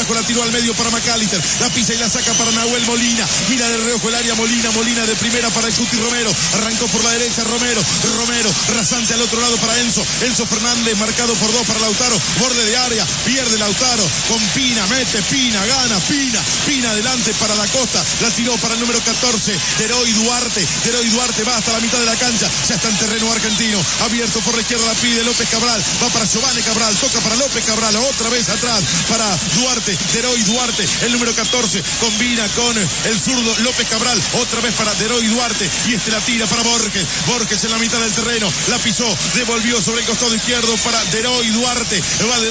abajo, la tiró al medio para McAllister, la pisa y la saca para Nahuel Molina, mira de reojo el área Molina de primera para el Cuti Romero, arrancó por la derecha Romero, rasante al otro lado para Enzo Fernández, marcado por 2 para Lautaro, borde de área, pierde Lautaro, con Pina, mete Pina, gana Pina adelante para Da Costa, la tiró para el número 14, Deroy Duarte va hasta la mitad de la cancha, ya está en terreno argentino, abierto por la izquierda, la pide López Cabral, va para Giovanni Cabral, toca para López Cabral, otra vez atrás para Duarte, Deroy Duarte, el número 14, combina con el zurdo López Cabral, otra vez para Deroy Duarte, y la tira para Borges en la mitad del terreno, la pisó, devolvió sobre el costado izquierdo para Deroy Duarte,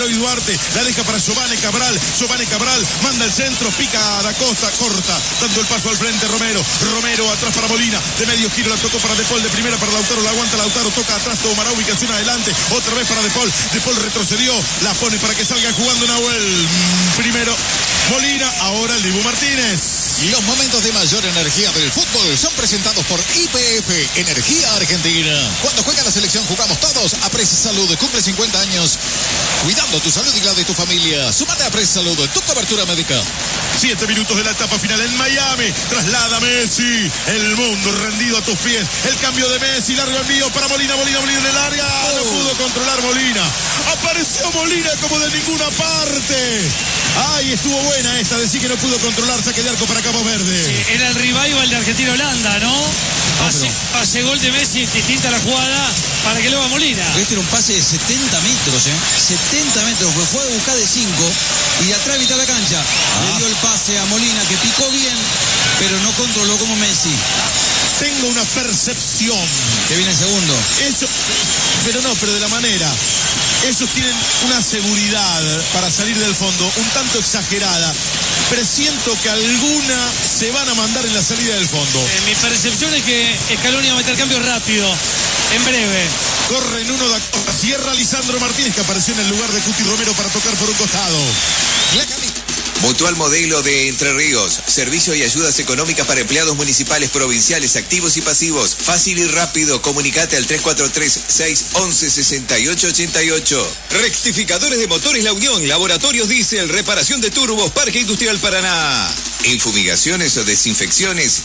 la deja para Giovanni Cabral, manda el centro, pica a Da Costa, corta, dando el paso al frente Romero atrás para Molina, de medio giro la tocó para De Paul, de primera para Lautaro, la aguanta Lautaro, toca atrás, tomará ubicación adelante, otra vez para De Paul retrocedió, la pone para que salga jugando Nahuel, primero Molina, ahora el Dibu Martínez. Los momentos de mayor energía del fútbol son presentados por YPF Energía Argentina. Cuando juega la selección jugamos todos. Apresa Salud cumple 50 años cuidando tu salud y la de tu familia. Súmate a Apresa Salud, tu cobertura médica. 7 minutos de la etapa final en Miami. Traslada Messi. El mundo rendido a tus pies. El cambio de Messi. Largo envío para Molina en el área. No pudo controlar Molina. Apareció Molina como de ninguna parte. Ay, estuvo buena esta. Decir que no pudo controlar. Saque de arco para Cabo Verde. Sí, era el revival de Argentina-Holanda, ¿no? Pase gol de Messi, distinta la jugada para que lo haga Molina. Este era un pase de 70 metros, 70 metros. Fue a buscar de 5 y de atrás mitad de la cancha. Le dio el pase a Molina que picó bien, pero no controló como Messi. Tengo una percepción. Que viene el segundo. Eso, pero de la manera. Ellos tienen una seguridad para salir del fondo un tanto exagerada. Presiento que alguna se van a mandar en la salida del fondo. Mi percepción es que Scaloni va a meter cambios rápido, en breve. Corre en uno, cierra Lisandro Martínez, que apareció en el lugar de Cuti Romero para tocar por un costado. Mutual Modelo de Entre Ríos. Servicio y ayudas económicas para empleados municipales provinciales activos y pasivos. Fácil y rápido. Comunicate al 343-611-6888. Rectificadores de motores La Unión. Laboratorios Diesel. Reparación de turbos. Parque Industrial Paraná. En fumigaciones o desinfecciones,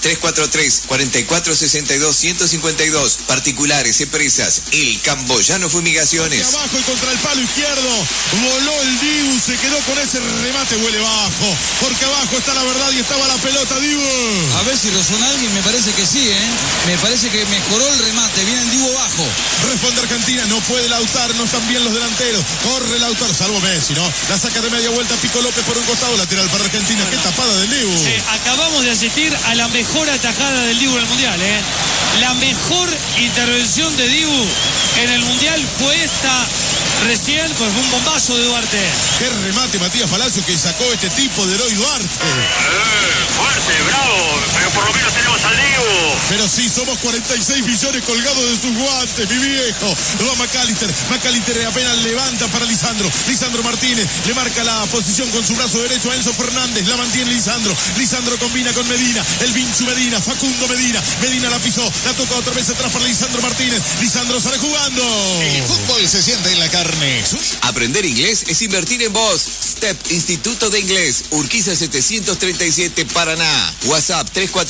343-4462-152. Particulares, empresas, El Camboyano Fumigaciones. Hacia abajo y contra el palo izquierdo, voló el Dibu, se quedó con ese remate, huele bajo, porque abajo está la verdad y estaba la pelota, Dibu. A ver si razona alguien, me parece que sí, me parece que mejoró el remate, viene el Dibu bajo. Responde Argentina, no puede Lautaro, no están bien los delanteros, corre Lautaro, salvo Messi, ¿no? La saca de media vuelta, Pico López por un costado, lateral para Argentina, qué tapada del Dibu. Acabamos de asistir a la mejor atajada del Dibu en el Mundial, La mejor intervención de Dibu en el Mundial fue esta recién, pues fue un bombazo de Duarte. Qué remate Matías Palacio que sacó este tipo de Deroy Duarte. Fuerte, bravo, pero por lo menos tenemos al Dibu. Pero sí, somos 46 millones colgados de sus guantes, mi viejo. Va McAllister apenas levanta para Lisandro Martínez, le marca la posición con su brazo derecho a Enzo Fernández, la mantiene Lisandro combina con Medina, el Vinchu Medina, Facundo Medina la pisó, la toca otra vez atrás para Lisandro Martínez, Lisandro sale jugando. El fútbol se siente en la carne. Aprender inglés es invertir en vos. STEP, Instituto de Inglés, Urquiza 737, Paraná. WhatsApp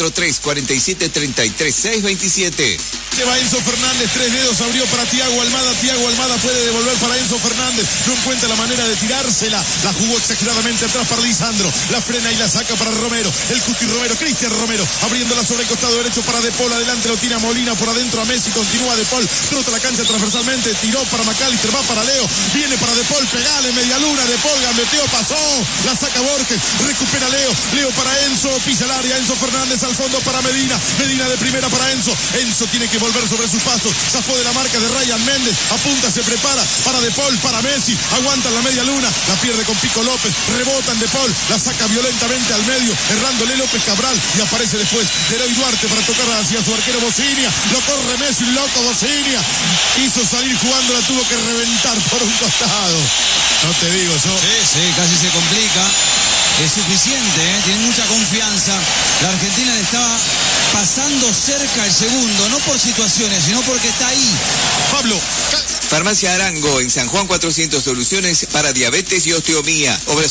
343-4733-627. Se va Enzo Fernández, 3 dedos, abrió para Thiago Almada puede devolver para Enzo Fernández, no encuentra la manera de tirársela, la jugó exageradamente atrás para Lisandro, la frena y la saca para Romero, el Cuti Romero, Cristian Romero, abriéndola sobre el costado derecho para De Paul, adelante lo tira Molina, por adentro a Messi, continúa De Paul, trota la cancha transversalmente, tiró para McAllister, va para Leo, viene para De Paul, pegale, media luna, De Paul, gambeteó, pasó, la saca Borges, recupera Leo para Enzo, pisa el área, Enzo Fernández al fondo para Medina de primera para Enzo tiene que volver sobre sus pasos, zafó de la marca de Ryan Méndez, apunta, se prepara para De Paul, para Messi, aguanta la media luna, la pierde con Pico López, rebota en De Paul, la saca violentamente al medio, errándole López Cabral y aparece después Deroy Duarte para tocar hacia su arquero Bocinia, lo corre Messi, loco Bocinia, quiso salir jugando, la tuvo que reventar por un costado, no te digo yo. Sí, casi se complica. Es suficiente, tiene mucha confianza. La Argentina le estaba pasando cerca el segundo, no por situaciones, sino porque está ahí. Pablo. Farmacia Arango, en San Juan 400, soluciones para diabetes y osteomía. Obras